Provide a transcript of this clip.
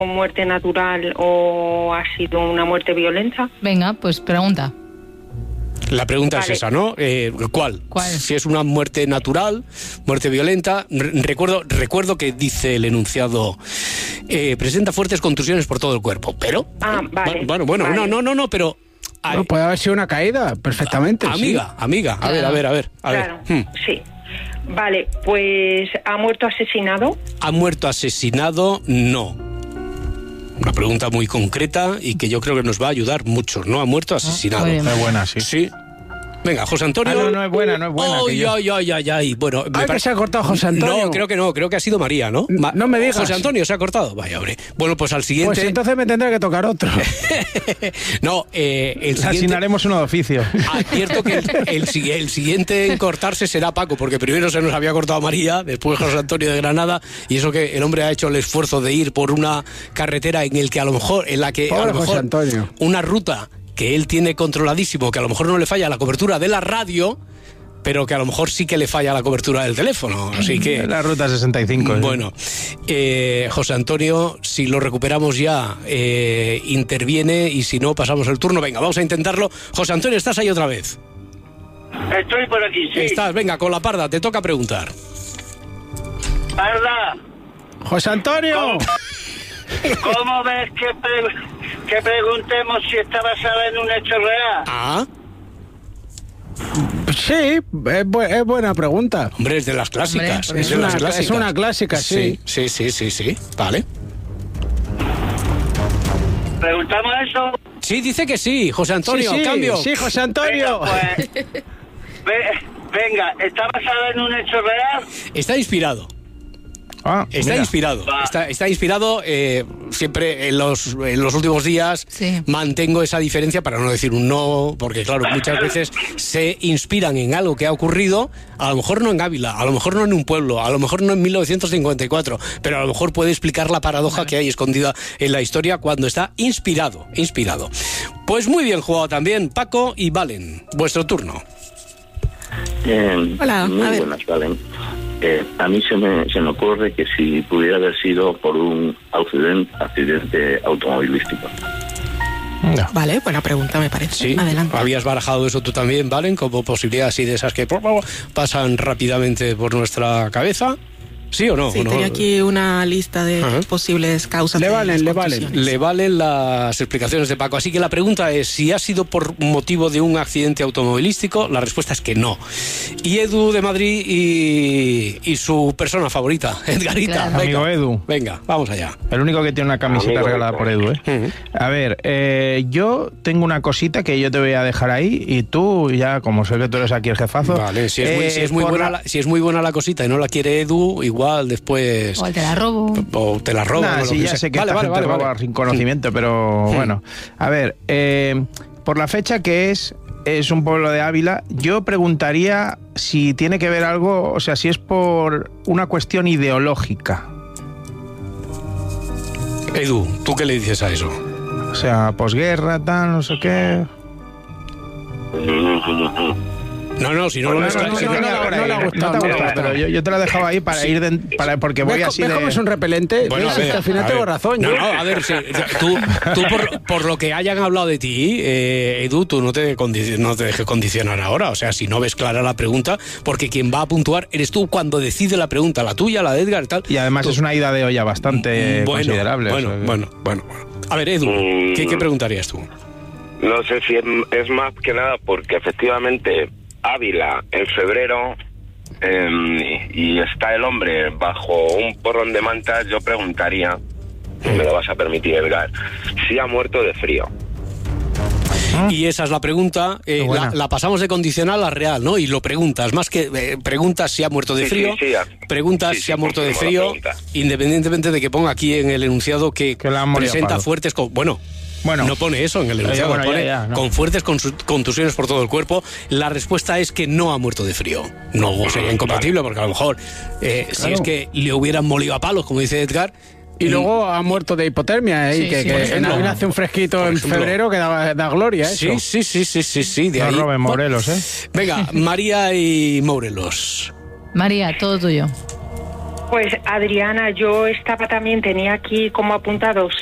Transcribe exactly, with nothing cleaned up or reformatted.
muerte natural o ha sido una muerte violenta? Venga, pues pregunta. La pregunta Vale. es esa, ¿no? Eh, ¿Cuál? ¿Cuál? Si es una muerte natural, muerte violenta. Re- Recuerdo, recuerdo que dice el enunciado, eh, presenta fuertes contusiones por todo el cuerpo, pero... Ah, vale. Bueno, bueno, Vale. no, no, no, no, pero... ay, No, puede haber sido una caída, perfectamente. amiga, amiga, a ver, Claro. a ver, a ver. A Claro, ver. Hmm. sí. Vale, pues ¿ha muerto asesinado? ¿Ha muerto asesinado? No. Una pregunta muy concreta y que yo creo que nos va a ayudar mucho. ¿No ha muerto asesinado? muy bien. Es buena, sí. Sí. Venga, José Antonio. Ah, no, no es buena, no es buena, Ay, que yo- ay, ay, ay, ay. Bueno, Ah, que se ha cortado José Antonio. No, creo que no, creo que ha sido María, ¿no? Ma- no me digas. José Antonio se ha cortado. Vaya, hombre. Bueno, pues al siguiente. Pues entonces me tendrá que tocar otro. No, eh, el siguiente. Asignaremos uno de oficio. Advierto que el, el si- el siguiente en cortarse será Paco, porque primero se nos había cortado María, después José Antonio de Granada, y eso que el hombre ha hecho el esfuerzo de ir por una carretera en el que a lo mejor, en la que a Pobre lo José mejor Antonio. una ruta que él tiene controladísimo, que a lo mejor no le falla la cobertura de la radio, pero que a lo mejor sí que le falla la cobertura del teléfono. Así que... Es la ruta sesenta y cinco. ¿sí? Bueno, eh, José Antonio, si lo recuperamos ya, eh, interviene, y si no, pasamos el turno. Venga, vamos a intentarlo. José Antonio, ¿estás ahí otra vez? Estoy por aquí, sí. Estás, venga, con la parda, te toca preguntar. Parda, José Antonio. ¿cómo ves que, pre- que preguntemos si está basada en un hecho real? Ah, Sí, es, bu- es buena pregunta. hombre, es de las clásicas. Hombre, es, es de una- las clásicas. es una clásica, sí. Sí, sí, sí, sí, sí. Vale. ¿Preguntamos eso? Sí, dice que sí, José Antonio, sí, sí, cambio. sí, José Antonio. Venga, pues, ve- venga, ¿está basada en un hecho real? Está inspirado. Ah, Está mira. inspirado, Va. está, está inspirado. eh, siempre en los, en los últimos días Sí. mantengo esa diferencia para no decir un no, porque claro, muchas veces se inspiran en algo que ha ocurrido, a lo mejor no en Ávila, a lo mejor no en un pueblo, a lo mejor no en mil novecientos cincuenta y cuatro, pero a lo mejor puede explicar la paradoja que hay escondida en la historia cuando está inspirado, inspirado. Pues muy bien jugado también, Paco y Valen, vuestro turno. Eh, Hola, muy a ver. buenas, Valen. Eh, a mí se me, se me ocurre que si pudiera haber sido por un accidente, accidente automovilístico. No. Vale, buena pregunta me parece. Sí, Adelante. habías barajado eso tú también, Valen, como posibilidad así de esas que pasan rápidamente por nuestra cabeza. ¿Sí o no? Sí, ¿O no? tenía aquí una lista de Ajá. posibles causas. Le de valen, las le valen. contusiones. Le valen las explicaciones de Paco. Así que la pregunta es, si ha sido por motivo de un accidente automovilístico, la respuesta es que no. Y Edu de Madrid y, y su persona favorita, Edgarita. Claro. Venga, Amigo Edu. Venga, vamos allá. El único que tiene una camiseta Amigo, regalada Edu. por Edu, ¿eh? Ujú. A ver, eh, yo tengo una cosita que yo te voy a dejar ahí y tú ya, como sé que tú eres aquí el jefazo... Vale, si es, muy, eh, si, es muy por buena la- la, si es muy buena la cosita y no la quiere Edu, igual después... O te la robo. O te la roban. Nah, o lo sí, que ya sea. sé que Vale, esta vale, gente vale, roba vale. sin conocimiento, pero bueno. A ver, eh, por la fecha que es, es un pueblo de Ávila, yo preguntaría si tiene que ver algo, o sea, si es por una cuestión ideológica. Edu, ¿tú qué le dices a eso? O sea, posguerra, tal, no sé qué... No, no, si no lo ves... no, no, si no, no- no, ahora, no le ha eh, gustado, te no le ha gusta, gustado. pero yo, yo te la he dejado ahí para ir de, para, porque voy ¿Ves, así ves de... cómo es un repelente? Bueno, ¿Ves? a ver, Es que al final a tengo ver. razón. No, yo. no, a ver, sí, tú, tú por, por lo que hayan hablado de ti, eh, Edu, tú no te, condi- no te dejes condicionar ahora. O sea, si no ves clara la pregunta, porque quien va a puntuar eres tú cuando decide la pregunta, la tuya, la de Edgar, tal. Y además Tú- es una ida de olla bastante bueno, considerable. Bueno, o sea que- bueno, bueno, bueno. A ver, Edu, ¿qué, qué preguntarías tú? No sé si es, es más que nada porque efectivamente Ávila en febrero eh, y está el hombre bajo un porrón de mantas, yo preguntaría, si me lo vas a permitir, Edgar, si ha muerto de frío. Y esa es la pregunta, eh, Qué buena. la, la pasamos de condicional a real, ¿no? Y lo preguntas, más que eh, preguntas si ha muerto de Sí, frío, sí, sí, ya. preguntas Sí, si sí, ha muerto de confirmo la frío, pregunta. independientemente de que ponga aquí en el enunciado que, Que la han molido a presenta palos. fuertes... Con, bueno, Bueno. no pone eso en el enunciado, bueno, ya, pone ya, no. con fuertes consu- contusiones por todo el cuerpo. La respuesta es que no ha muerto de frío. No sería incompatible, porque a lo mejor, eh, si Claro. es que le hubieran molido a palos, como dice Edgar... Y luego ha muerto de hipotermia, ¿eh? Sí, y que, sí, que por en ejemplo. Ávila hace un fresquito Por en ejemplo. febrero que da, da gloria, eso. Sí, sí, sí, sí, sí, sí, de No ahí... roben Morelos, ¿eh? Venga, María y Morelos. María, todo tuyo. Pues Adriana, yo estaba también, tenía aquí como apuntados